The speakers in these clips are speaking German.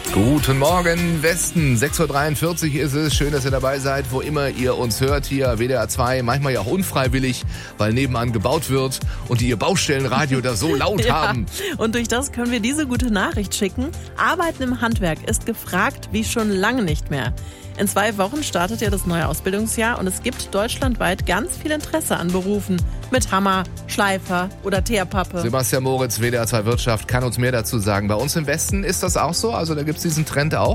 Guten Morgen, Westen. 6.43 Uhr ist es. Schön, dass ihr dabei seid, wo immer ihr uns hört. Hier WDR 2, manchmal ja auch unfreiwillig, weil nebenan gebaut wird und die ihr Baustellenradio da so laut haben. Und durch das können wir diese gute Nachricht schicken. Arbeiten im Handwerk ist gefragt wie schon lange nicht mehr. In 2 Wochen startet ja das neue Ausbildungsjahr und es gibt deutschlandweit ganz viel Interesse an Berufen mit Hammer, Schleifer oder Teerpappe. Sebastian Moritz, WDR 2 Wirtschaft, kann uns mehr dazu sagen. Bei uns im Westen ist das auch so? Also da gibt es diesen Trend auch?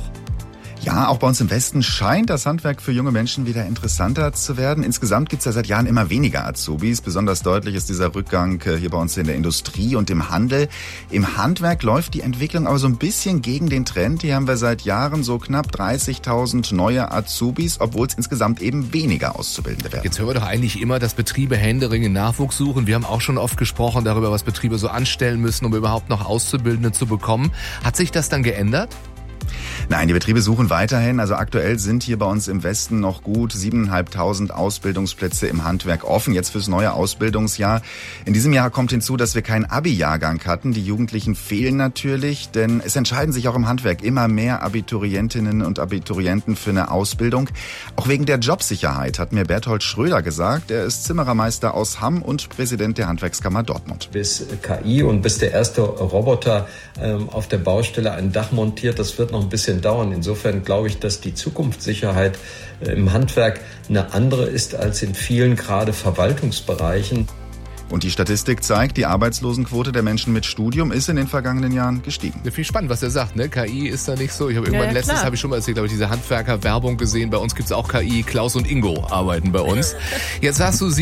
Ja, auch bei uns im Westen scheint das Handwerk für junge Menschen wieder interessanter zu werden. Insgesamt gibt es ja seit Jahren immer weniger Azubis. Besonders deutlich ist dieser Rückgang hier bei uns in der Industrie und im Handel. Im Handwerk läuft die Entwicklung aber so ein bisschen gegen den Trend. Hier haben wir seit Jahren so knapp 30.000 neue Azubis, obwohl es insgesamt eben weniger Auszubildende werden. Jetzt hören wir doch eigentlich immer, dass Betriebe händeringend Nachwuchs suchen. Wir haben auch schon oft gesprochen darüber, was Betriebe so anstellen müssen, um überhaupt noch Auszubildende zu bekommen. Hat sich das dann geändert? Nein, die Betriebe suchen weiterhin. Also aktuell sind hier bei uns im Westen noch gut 7.500 Ausbildungsplätze im Handwerk offen, jetzt fürs neue Ausbildungsjahr. In diesem Jahr kommt hinzu, dass wir keinen Abi-Jahrgang hatten. Die Jugendlichen fehlen natürlich, denn es entscheiden sich auch im Handwerk immer mehr Abiturientinnen und Abiturienten für eine Ausbildung. Auch wegen der Jobsicherheit, hat mir Berthold Schröder gesagt. Er ist Zimmerermeister aus Hamm und Präsident der Handwerkskammer Dortmund. Bis KI und bis der erste Roboter auf der Baustelle ein Dach montiert, das wird noch ein bisschen dauern. Insofern glaube ich, dass die Zukunftssicherheit im Handwerk eine andere ist als in vielen gerade Verwaltungsbereichen. Und die Statistik zeigt, die Arbeitslosenquote der Menschen mit Studium ist in den vergangenen Jahren gestiegen. Ja, viel spannend, was er sagt, ne? KI ist da nicht so. Ich habe irgendwann letztens, habe ich schon mal erzählt, glaube ich, diese Handwerker-Werbung gesehen. Bei uns gibt's auch KI. Klaus und Ingo arbeiten bei uns. Jetzt hast du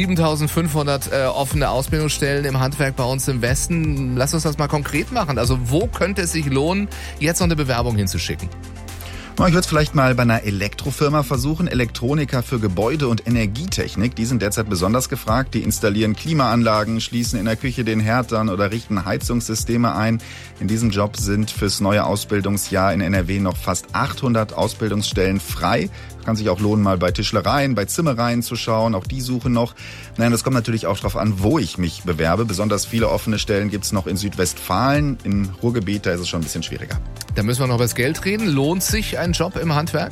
7.500 offene Ausbildungsstellen im Handwerk bei uns im Westen. Lass uns das mal konkret machen. Also wo könnte es sich lohnen, jetzt noch eine Bewerbung hinzuschicken? Ich würde es vielleicht mal bei einer Elektrofirma versuchen. Elektroniker für Gebäude- und Energietechnik, die sind derzeit besonders gefragt. Die installieren Klimaanlagen, schließen in der Küche den Herd an oder richten Heizungssysteme ein. In diesem Job sind fürs neue Ausbildungsjahr in NRW noch fast 800 Ausbildungsstellen frei. Kann sich auch lohnen, mal bei Tischlereien, bei Zimmereien zu schauen. Auch die suchen noch. Nein, das kommt natürlich auch darauf an, wo ich mich bewerbe. Besonders viele offene Stellen gibt es noch in Südwestfalen. Im Ruhrgebiet, da ist es schon ein bisschen schwieriger. Da müssen wir noch über das Geld reden. Lohnt sich ein Job im Handwerk?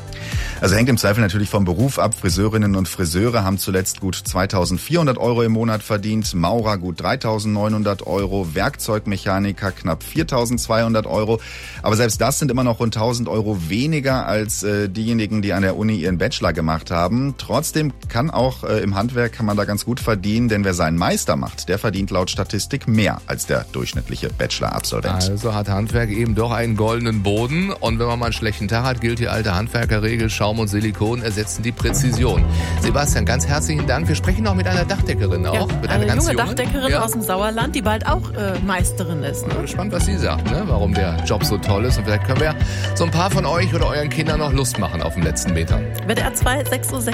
Also hängt im Zweifel natürlich vom Beruf ab. Friseurinnen und Friseure haben zuletzt gut 2.400 € im Monat verdient, Maurer gut 3.900 €, Werkzeugmechaniker knapp 4.200 €. Aber selbst das sind immer noch rund 1.000 € weniger als diejenigen, die an der Uni ihren Bachelor gemacht haben. Trotzdem kann auch im Handwerk kann man da ganz gut verdienen, denn wer seinen Meister macht, der verdient laut Statistik mehr als der durchschnittliche Bachelor-Absolvent. Also hat Handwerk eben doch einen goldenen Boden. Und wenn man mal einen schlechten Tag hat, gilt die alte Handwerkerregel, Schaum und Silikon ersetzen die Präzision. Sebastian, ganz herzlichen Dank. Wir sprechen noch mit einer Dachdeckerin auch. Ja, mit eine ganz junge Dachdeckerin aus dem Sauerland, die bald auch Meisterin ist. Ne? Spannend, was sie sagt, ne? Warum der Job so toll ist. Und vielleicht können wir so ein paar von euch oder euren Kindern noch Lust machen auf den letzten Metern. WDR 2, 6:06 Uhr.